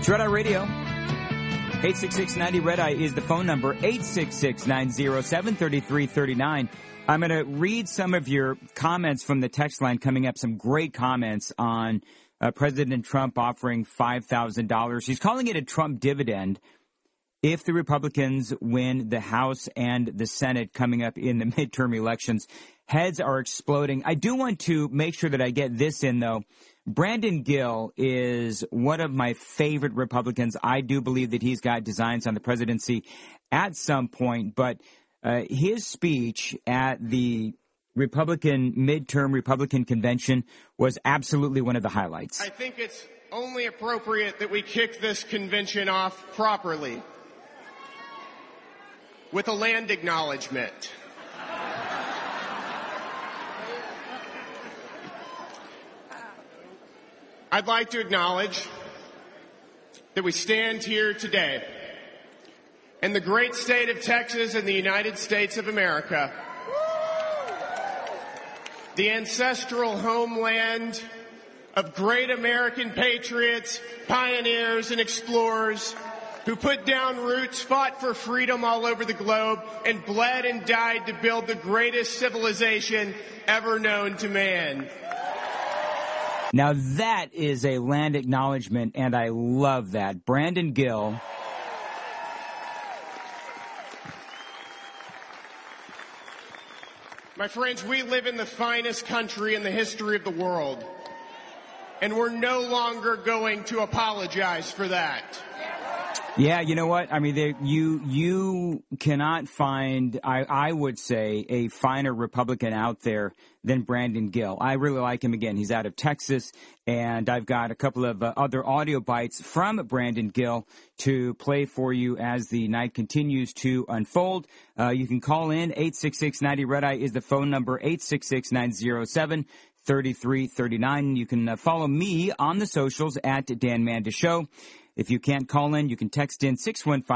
It's Red Eye Radio. 866-90-RED-EYE is the phone number, 866-907-3339. I'm going to read some of your comments from the text line coming up, some great comments on President Trump offering $5,000. He's calling it a Trump dividend if the Republicans win the House and the Senate coming up in the midterm elections. Heads are exploding. I do want to make sure that I get this in, though. Brandon Gill is one of my favorite Republicans. I do believe that he's got designs on the presidency at some point, but his speech at the midterm Republican convention was absolutely one of the highlights. I think it's only appropriate that we kick this convention off properly with a land acknowledgement. I'd like to acknowledge that we stand here today in the great state of Texas in the United States of America, the ancestral homeland of great American patriots, pioneers, and explorers who put down roots, fought for freedom all over the globe, and bled and died to build the greatest civilization ever known to man. Now, that is a land acknowledgement, and I love that. Brandon Gill. My friends, we live in the finest country in the history of the world, and we're no longer going to apologize for that. Yeah, you know what? I mean, you cannot find, I would say, a finer Republican out there than Brandon Gill. I really like him. Again, he's out of Texas, and I've got a couple of other audio bites from Brandon Gill to play for you as the night continues to unfold. You can call in. 866-90-RED-EYE is the phone number, 866-907-3339. You can follow me on the socials at Dan Manda Show. If you can't call in, you can text in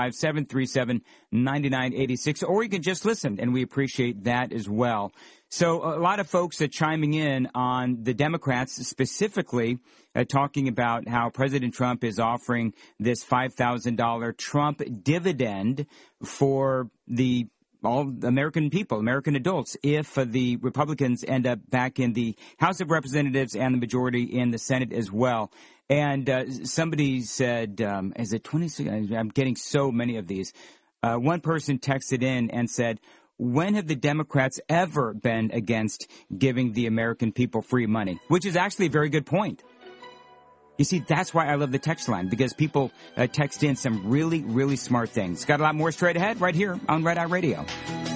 615-737-9986, or you can just listen, and we appreciate that as well. So a lot of folks are chiming in on the Democrats, specifically talking about how President Trump is offering this $5,000 Trump dividend for all American people, American adults, if the Republicans end up back in the House of Representatives and the majority in the Senate as well. And somebody said, is it 26? I'm getting so many of these. One person texted in and said, when have the Democrats ever been against giving the American people free money? Which is actually a very good point. You see, that's why I love the text line, because people text in some really, really smart things. Got a lot more straight ahead right here on Red Eye Radio.